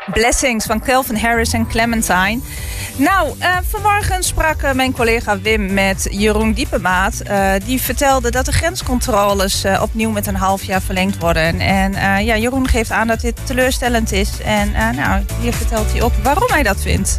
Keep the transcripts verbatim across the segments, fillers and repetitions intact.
Blessings van Calvin Harris en Clementine. Nou, uh, vanmorgen sprak uh, mijn collega Wim met Jeroen Diepemaat. Uh, die vertelde dat de grenscontroles uh, opnieuw met een half jaar verlengd worden. En uh, ja, Jeroen geeft aan dat dit teleurstellend is. En uh, nou, hier vertelt hij ook waarom hij dat vindt.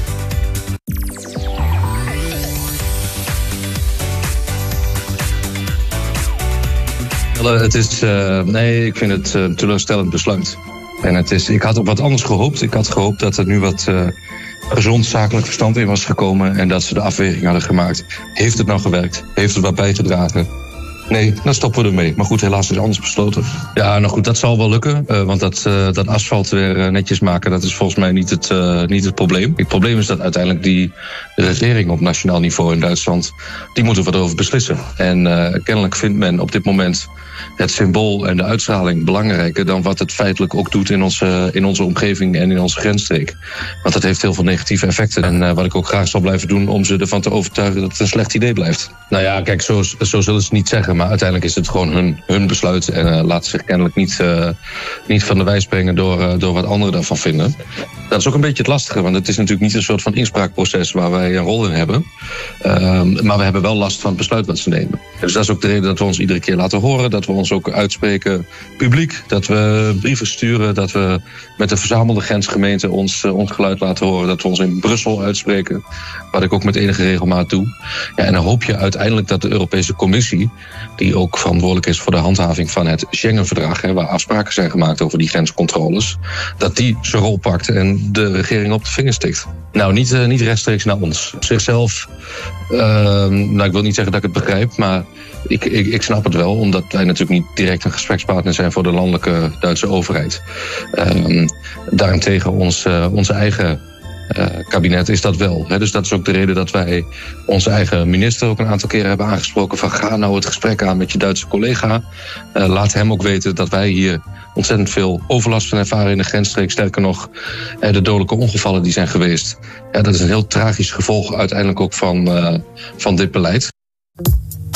Het is, uh, nee, ik vind het een uh, teleurstellend besluit. En het is, ik had op wat anders gehoopt. Ik had gehoopt dat er nu wat uh, gezond zakelijk verstand in was gekomen en dat ze de afweging hadden gemaakt. Heeft het nou gewerkt? Heeft het wat bijgedragen? Nee, dan stoppen we ermee. Maar goed, helaas is anders besloten. Ja, nou goed, dat zal wel lukken. Uh, want dat, uh, dat asfalt weer uh, netjes maken, dat is volgens mij niet het, uh, niet het probleem. Het probleem is dat uiteindelijk die regering op nationaal niveau in Duitsland, die moeten wat over beslissen. En uh, kennelijk vindt men op dit moment het symbool en de uitstraling belangrijker dan wat het feitelijk ook doet in onze, in onze omgeving en in onze grensstreek. Want dat heeft heel veel negatieve effecten. En uh, wat ik ook graag zal blijven doen om ze ervan te overtuigen dat het een slecht idee blijft. Nou ja, kijk, zo, zo zullen ze het niet zeggen. Maar uiteindelijk is het gewoon hun, hun besluit. En uh, laten zich kennelijk niet, uh, niet van de wijs brengen door, uh, door wat anderen daarvan vinden. Dat is ook een beetje het lastige. Want het is natuurlijk niet een soort van inspraakproces waar wij een rol in hebben. Uh, maar we hebben wel last van het besluit wat ze nemen. Dus dat is ook de reden dat we ons iedere keer laten horen. Dat we ons ook uitspreken publiek. Dat we brieven sturen. Dat we met de verzamelde grensgemeente ons, uh, ons geluid laten horen. Dat we ons in Brussel uitspreken. Wat ik ook met enige regelmaat doe. Ja, en dan hoop je uiteindelijk dat de Europese Commissie, die ook verantwoordelijk is voor de handhaving van het Schengen-verdrag, hè, waar afspraken zijn gemaakt over die grenscontroles, dat die zijn rol pakt en de regering op de vingers tikt. Nou, niet, uh, niet rechtstreeks naar ons. Op zichzelf, uh, nou, ik wil niet zeggen dat ik het begrijp, maar ik, ik, ik snap het wel, omdat wij natuurlijk niet direct een gesprekspartner zijn voor de landelijke Duitse overheid. Uh, daarentegen ons, uh, onze eigen Uh, kabinet is dat wel. Hè? Dus dat is ook de reden dat wij onze eigen minister ook een aantal keren hebben aangesproken van ga nou het gesprek aan met je Duitse collega. Uh, laat hem ook weten dat wij hier ontzettend veel overlast van ervaren in de grensstreek. Sterker nog, uh, de dodelijke ongevallen die zijn geweest. Ja, dat is een heel tragisch gevolg uiteindelijk ook van, uh, van dit beleid.